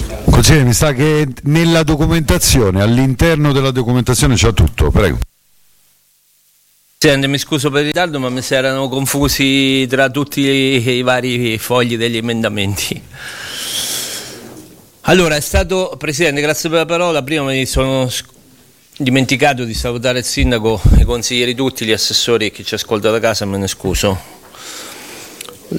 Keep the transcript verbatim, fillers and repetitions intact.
Consigliere, mi sa che nella documentazione, all'interno della documentazione c'è tutto, prego. Presidente, mi scuso per il ritardo, ma mi si erano confusi tra tutti i vari fogli degli emendamenti. Allora, è stato, Presidente, grazie per la parola. Prima mi sono dimenticato di salutare il sindaco, i consiglieri tutti, gli assessori e chi ci ascolta da casa, me ne scuso.